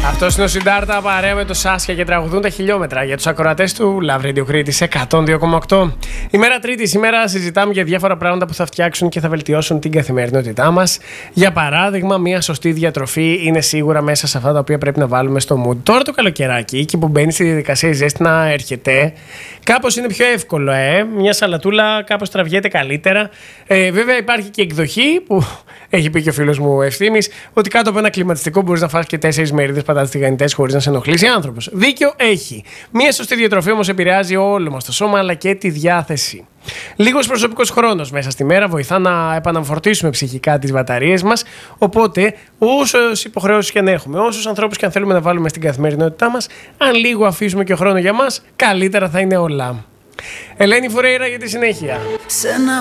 Αυτός είναι ο Συντάρτα παρέα με το Σάσια και τραγουδούν τα χιλιόμετρα για τους ακροατές του Love Radio Κρήτης 102,8. Ημέρα Τρίτη, σήμερα συζητάμε για διάφορα πράγματα που θα φτιάξουν και θα βελτιώσουν την καθημερινότητά μας. Για παράδειγμα, μια σωστή διατροφή είναι σίγουρα μέσα σε αυτά τα οποία πρέπει να βάλουμε στο mood. Τώρα το καλοκαιράκι, εκεί που μπαίνει στη διαδικασία η ζέστη να έρχεται, κάπως είναι πιο εύκολο. Μια σαλατούλα κάπως τραβιέται καλύτερα. Βέβαια, υπάρχει και εκδοχή που έχει πει και ο φίλος μου Ευθύμης, ότι κάτω από ένα κλιματιστικό μπορείς να φας και 4 μερίδες πατάτες τηγανιτές χωρίς να σε ενοχλήσει άνθρωπος. Δίκιο έχει. Μία σωστή διατροφή όμως επηρεάζει όλο μας το σώμα αλλά και τη διάθεση. Λίγος προσωπικός χρόνος μέσα στη μέρα βοηθά να επαναφορτίσουμε ψυχικά τις μπαταρίες μας. Οπότε, όσες υποχρεώσεις και αν έχουμε, όσους ανθρώπους και αν θέλουμε να βάλουμε στην καθημερινότητά μας, αν λίγο αφήσουμε και χρόνο για μας, καλύτερα θα είναι όλα. Ελένη Φουρέιρα για τη συνέχεια.